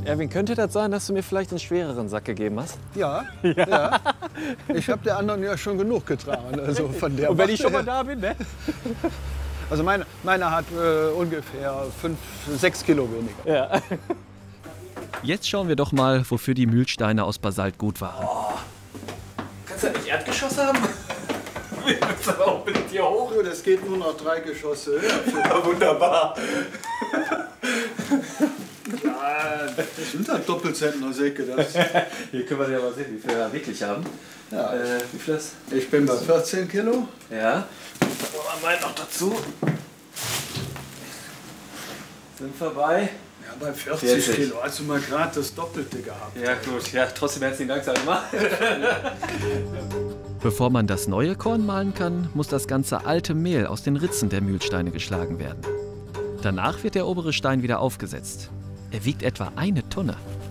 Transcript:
Erwin, könnte das sein, dass du mir vielleicht einen schwereren Sack gegeben hast? Ja, ja. Ich habe der anderen ja schon genug getragen. Also von der Und wenn ich Watte schon mal her. da bin, ne? Also meine hat ungefähr 6 Kilo weniger. Ja. Jetzt schauen wir doch mal, wofür die Mühlsteine aus Basalt gut waren. Kannst du ja nicht Erdgeschoss haben? Wie willst du aber auch mit dir hoch? So, das geht nur noch 3 Geschosse höher. Ja, wunderbar. Ja, das sind halt Doppelzentnersäcke. Hier können wir ja mal sehen, wie viel wir wirklich haben. Ja. Wie viel das? Ich bin bei 14 Kilo. Ja. Packen wir mal noch dazu. Sind vorbei. Ja, bei 40 40. Kilo hast du mal gerade das Doppelte gehabt. Ja gut, ja, trotzdem herzlichen Dank, sag ich mal. Bevor man das neue Korn mahlen kann, muss das ganze alte Mehl aus den Ritzen der Mühlsteine geschlagen werden. Danach wird der obere Stein wieder aufgesetzt. Er wiegt etwa 1 Tonne.